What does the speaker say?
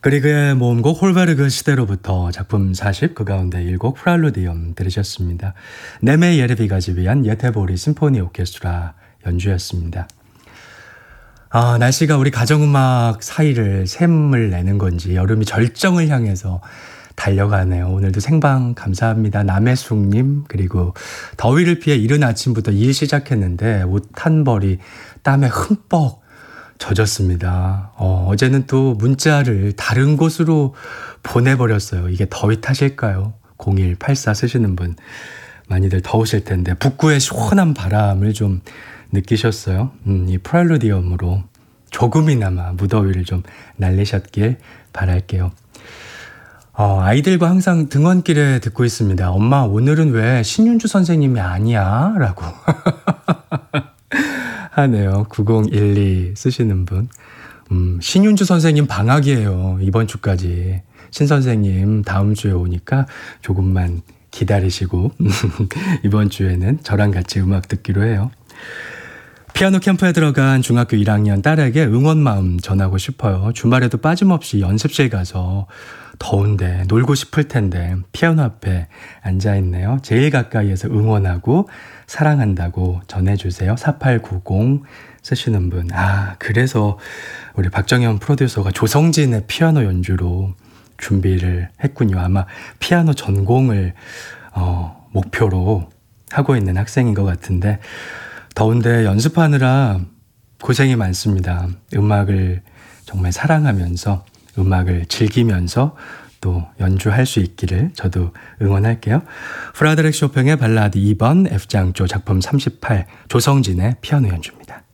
그리그의 모음곡 홀베르그 시대로부터 작품 40, 그 가운데 1곡 프랄루디움 들으셨습니다. 네메 예르비가지 위한 예테보리 심포니 오케스트라 연주였습니다. 날씨가 우리 가정음악 사이를 샘을 내는 건지 여름이 절정을 향해서 달려가네요. 오늘도 생방 감사합니다. 남해숙님, 그리고 더위를 피해 이른 아침부터 일 시작했는데 옷 한 벌이 땀에 흠뻑 젖었습니다. 어제는 또 문자를 다른 곳으로 보내버렸어요. 이게 더위 탓일까요? 0184 쓰시는 분 많이들 더우실 텐데 북구의 시원한 바람을 좀 느끼셨어요. 이 프렐루디움으로 조금이나마 무더위를 좀 날리셨길 바랄게요. 아이들과 항상 등원길에 듣고 있습니다. 엄마, 오늘은 왜 신윤주 선생님이 아니야? 라고 하네요. 9012 쓰시는 분. 신윤주 선생님 방학이에요. 이번 주까지. 신 선생님 다음 주에 오니까 조금만 기다리시고 이번 주에는 저랑 같이 음악 듣기로 해요. 피아노 캠프에 들어간 중학교 1학년 딸에게 응원 마음 전하고 싶어요. 주말에도 빠짐없이 연습실 가서 더운데 놀고 싶을 텐데 피아노 앞에 앉아있네요. 제일 가까이에서 응원하고 사랑한다고 전해주세요. 4890 쓰시는 분. 그래서 우리 박정현 프로듀서가 조성진의 피아노 연주로 준비를 했군요. 아마 피아노 전공을 목표로 하고 있는 학생인 것 같은데 더운데 연습하느라 고생이 많습니다. 음악을 정말 사랑하면서 음악을 즐기면서 또 연주할 수 있기를 저도 응원할게요. 프라드릭 쇼팽의 발라드 2번 F장조 작품 38 조성진의 피아노 연주입니다.